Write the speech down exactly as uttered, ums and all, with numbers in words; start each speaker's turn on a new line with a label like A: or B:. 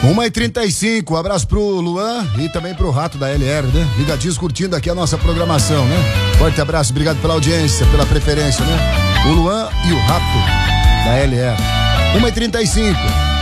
A: uma e trinta e cinco, um abraço pro Luan e também pro Rato da L R, né? Ligadinhos curtindo aqui a nossa programação, né? Forte abraço, obrigado pela audiência, pela preferência, né? O Luan e o Rato da L R. uma e trinta e cinco.